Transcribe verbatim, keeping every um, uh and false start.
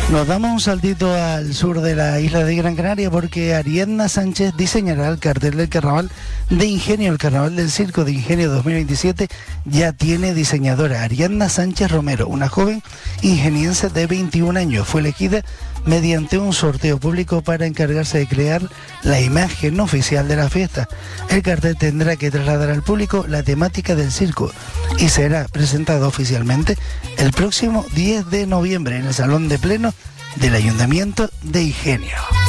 Nos damos un saltito al sur de la isla de Gran Canaria porque Ariadna Sánchez diseñará el cartel del carnaval de Ingenio. El carnaval del Circo de Ingenio dos mil veintisiete ya tiene diseñadora. Ariadna Sánchez Romero, una joven ingeniense de veintiún años, fue elegida mediante un sorteo público para encargarse de crear la imagen oficial de la fiesta. El cartel tendrá que trasladar al público la temática del circo y será presentado oficialmente el próximo diez de noviembre en el Salón de Pleno del Ayuntamiento de Ingenio.